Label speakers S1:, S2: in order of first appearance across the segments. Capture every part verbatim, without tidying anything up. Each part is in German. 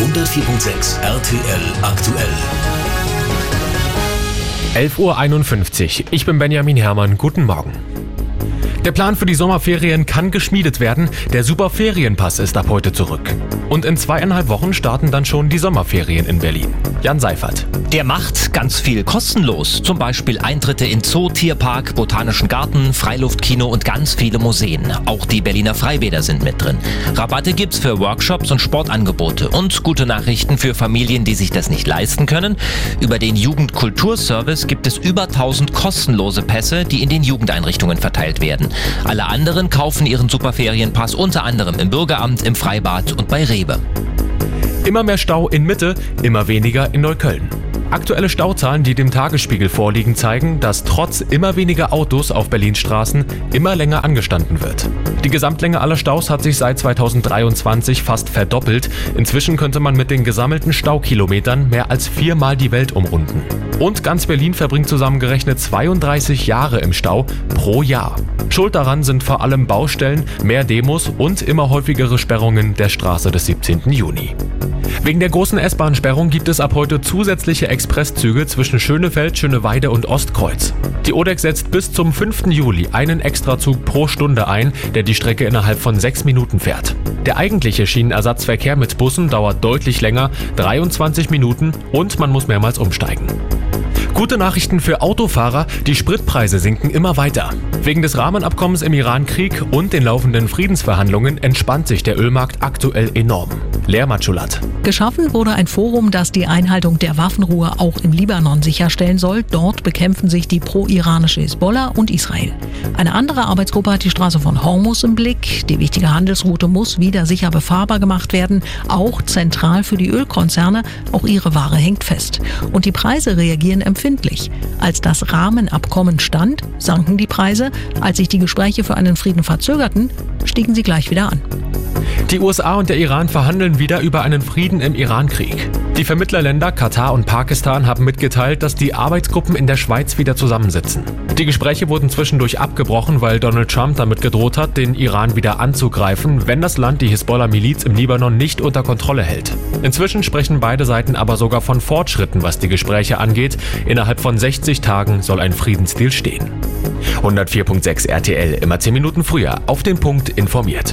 S1: hundertvier Komma sechs R T L aktuell.
S2: elf Uhr einundfünfzig. Ich bin Benjamin Herrmann. Guten Morgen. Der Plan für die Sommerferien kann geschmiedet werden. Der Superferienpass ist ab heute zurück. Und in zweieinhalb Wochen starten dann schon die Sommerferien in Berlin. Jan Seifert.
S3: Der macht ganz viel kostenlos. Zum Beispiel Eintritte in Zoo, Tierpark, Botanischen Garten, Freiluftkino und ganz viele Museen. Auch die Berliner Freibäder sind mit drin. Rabatte gibt's für Workshops und Sportangebote. Und gute Nachrichten für Familien, die sich das nicht leisten können. Über den Jugendkulturservice gibt es über tausend kostenlose Pässe, die in den Jugendeinrichtungen verteilt werden. Alle anderen kaufen ihren Superferienpass unter anderem im Bürgeramt, im Freibad und bei Rewe.
S2: Immer mehr Stau in Mitte, immer weniger in Neukölln. Aktuelle Stauzahlen, die dem Tagesspiegel vorliegen, zeigen, dass trotz immer weniger Autos auf Berlins Straßen immer länger angestanden wird. Die Gesamtlänge aller Staus hat sich seit zweitausenddreiundzwanzig fast verdoppelt. Inzwischen könnte man mit den gesammelten Staukilometern mehr als viermal die Welt umrunden. Und ganz Berlin verbringt zusammengerechnet zweiunddreißig Jahre im Stau pro Jahr. Schuld daran sind vor allem Baustellen, mehr Demos und immer häufigere Sperrungen der Straße des siebzehnten Juni. Wegen der großen S-Bahn-Sperrung gibt es ab heute zusätzliche Expresszüge zwischen Schönefeld, Schöneweide und Ostkreuz. Die O D E C setzt bis zum fünften Juli einen Extrazug pro Stunde ein, der die Strecke innerhalb von sechs Minuten fährt. Der eigentliche Schienenersatzverkehr mit Bussen dauert deutlich länger, dreiundzwanzig Minuten, und man muss mehrmals umsteigen. Gute Nachrichten für Autofahrer, die Spritpreise sinken immer weiter. Wegen des Rahmenabkommens im Iran-Krieg und den laufenden Friedensverhandlungen entspannt sich der Ölmarkt aktuell enorm. Lea Matschulat.
S4: Geschaffen wurde ein Forum, das die Einhaltung der Waffenruhe auch im Libanon sicherstellen soll. Dort bekämpfen sich die pro-iranische Hisbollah und Israel. Eine andere Arbeitsgruppe hat die Straße von Hormuz im Blick. Die wichtige Handelsroute muss wieder sicher befahrbar gemacht werden, auch zentral für die Ölkonzerne. Auch ihre Ware hängt fest. Und die Preise reagieren empfindlich. Als das Rahmenabkommen stand, sanken die Preise. Als sich die Gespräche für einen Frieden verzögerten, stiegen sie gleich wieder an.
S2: Die U S A und der Iran verhandeln wieder über einen Frieden im Iran-Krieg. Die Vermittlerländer Katar und Pakistan haben mitgeteilt, dass die Arbeitsgruppen in der Schweiz wieder zusammensitzen. Die Gespräche wurden zwischendurch abgebrochen, weil Donald Trump damit gedroht hat, den Iran wieder anzugreifen, wenn das Land die Hisbollah-Miliz im Libanon nicht unter Kontrolle hält. Inzwischen sprechen beide Seiten aber sogar von Fortschritten, was die Gespräche angeht. Innerhalb von sechzig Tagen soll ein Friedensdeal stehen. hundertvier Komma sechs R T L, immer zehn Minuten früher, auf den Punkt informiert.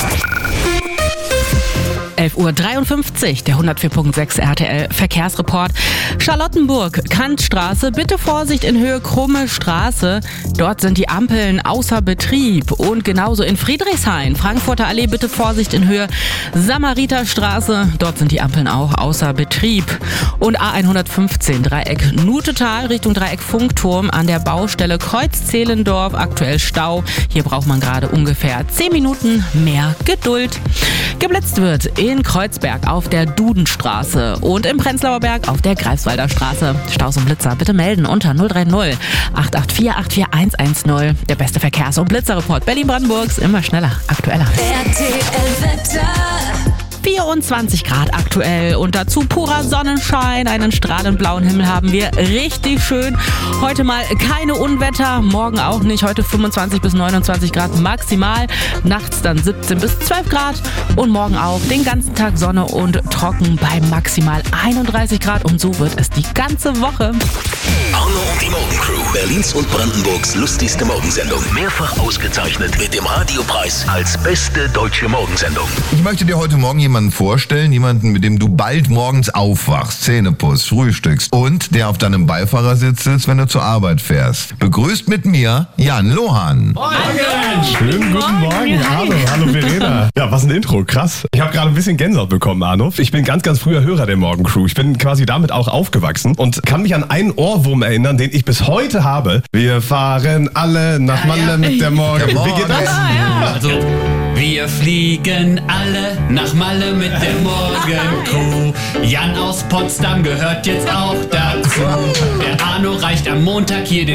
S5: elf Uhr dreiundfünfzig, der hundertvier Komma sechs R T L Verkehrsreport. Charlottenburg, Kantstraße, bitte Vorsicht in Höhe Krumme Straße. Dort sind die Ampeln außer Betrieb. Und genauso in Friedrichshain, Frankfurter Allee, bitte Vorsicht in Höhe Samariterstraße. Dort sind die Ampeln auch außer Betrieb. Und A hundertfünfzehn, Dreieck Nutetal Richtung Dreieck Funkturm an der Baustelle Kreuz-Zehlendorf. Aktuell Stau. Hier braucht man gerade ungefähr zehn Minuten mehr Geduld. Geblitzt wird in Kreuzberg auf der Dudenstraße und im Prenzlauer Berg auf der Greifswalder Straße. Staus und Blitzer bitte melden unter null drei null acht acht vier acht vier eins eins null. Der beste Verkehrs- und Blitzerreport Berlin-Brandenburgs. Immer schneller, aktueller.
S6: R T L-Wetter.
S5: vierundzwanzig Grad aktuell und dazu purer Sonnenschein, einen strahlend blauen Himmel haben wir, richtig schön. Heute mal keine Unwetter, morgen auch nicht, heute fünfundzwanzig bis neunundzwanzig Grad maximal, nachts dann siebzehn bis zwölf Grad und morgen auch den ganzen Tag Sonne und trocken bei maximal einunddreißig Grad und so wird es die ganze Woche.
S1: Arno und die Morgencrew, Berlins und Brandenburgs lustigste Morgensendung, mehrfach ausgezeichnet mit dem Radiopreis als beste deutsche Morgensendung.
S7: Ich möchte dir heute Morgen jemanden vorstellen, jemanden, mit dem du bald morgens aufwachst, Zähne putzt, frühstückst und der auf deinem Beifahrersitz sitzt, wenn du zur Arbeit fährst. Begrüßt mit mir Jan Lohan.
S8: Morgen! Schönen guten Morgen, Arno. Hallo Verena. Ja, was ein Intro, krass. Ich habe gerade ein bisschen Gänsehaut bekommen, Arno. Ich bin ganz, ganz früher Hörer der Morgencrew. Ich bin quasi damit auch aufgewachsen und kann mich an einen Ohrwurm erinnern, den ich bis heute habe. Wir fahren alle nach Malle ja, ja. mit der Morgen.
S7: Der Morgen.
S8: Wie geht das?
S9: Ja. Also, wir fliegen alle nach Malle mit der Morgencrew. Jan aus Potsdam gehört jetzt auch dazu. Der Arno reicht am Montag hier den